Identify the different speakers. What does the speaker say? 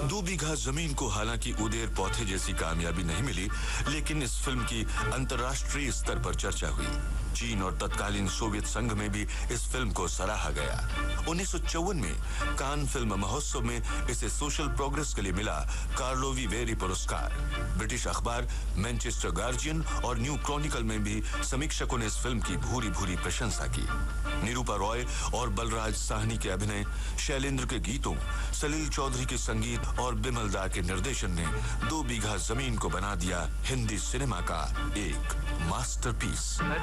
Speaker 1: दो बीघा जमीन को हालांकि उदेर पौधे जैसी कामयाबी नहीं मिली, लेकिन इस फिल्म की अंतर्राष्ट्रीय स्तर पर चर्चा हुई। चीन और तत्कालीन सोवियत संघ में भी इस फिल्म को सराहा गया। 1954 में कान फिल्म महोत्सव में इसे सोशल प्रोग्रेस के लिए मिला कार्लोवी वेरी पुरस्कार। ब्रिटिश अखबार मैनचेस्टर गार्जियन और न्यू क्रॉनिकल में भी समीक्षकों ने इस फिल्म की भूरी भूरी प्रशंसा की। निरूपा रॉय और बलराज साहनी के अभिनय, शैलेंद्र के गीतों, सलील चौधरी के संगीत और बिमल दा के निर्देशन ने दो बीघा जमीन को बना दिया हिंदी सिनेमा का एक मास्टरपीस।